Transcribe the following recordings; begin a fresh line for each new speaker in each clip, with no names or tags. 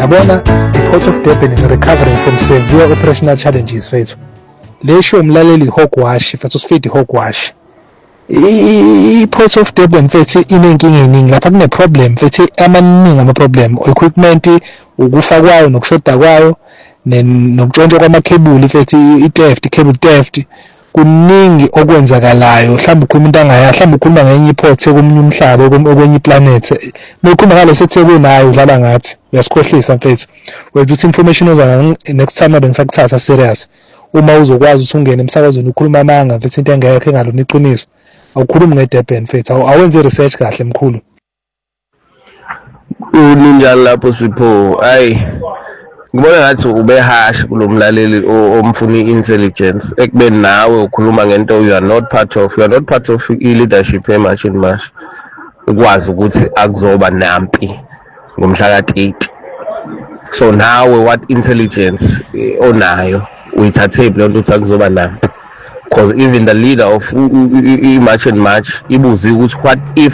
Yabona, the Port of Durban is recovering from severe operational challenges fethu. Le show umlaleli hogwash fethu sifeed hogwash. I-Port of Durban fethu inenkinga eningi lapha kune problem fethu amaningi ama-problem equipment ukufa kwayo nokushoda kwayo nokutshontshwa kwamakhebuli fethu i-theft cable theft kuningi okwenzakalayo mhlawumbe ukhuluma into angaya mhlawumbe ukhuluma ngenye i-port komunye umhlaba okwenye iplanet mekukhuluma ngale seThekwini nayo udlala ngathi uyasikhohlisa mfethu wethu ukuthi information oza next time bengisakuthatha serious uma uzokwazi ukuthi ungene emsakazweni ukhuluma amanga mfethu into engekho engalona iqiniso awukhulumi ngeDurban mfethu awenze research kahle mkhulu
uninjani lapho Sipho hayi ngibona ngathi ubehash kulomlaleli omfuna i-intelligence ekubeni nawe ukhuluma ngento you are not part of i-leadership eMarch and March ukwazi ukuthi akuzoba nampi ngomhla ka-8 so nawe what intelligence onayo uyithathephi lento ukuthi akuzoba nampi because even the leader of i-March and March ibuze ukuthi what if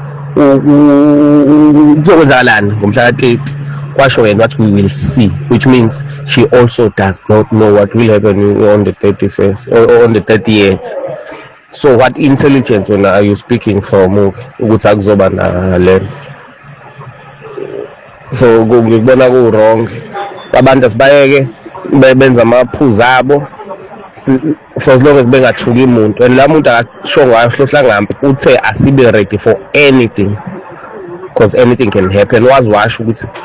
kuzokwenzakalani ngomhla ka-8 kwasho yena what we will see, which means she also does not know what will happen on the 31st or on the 30th. So what intelligence are you speaking from ukuthi akuzoba na le so ngibona ku wrong abantu asibayeke benza amaphuzu abo for as long as bengathuki umuntu and la muntu akasho ngayo hlohla ngambi uthe asibe ready for anything because anything can happen. Was washo ukuthi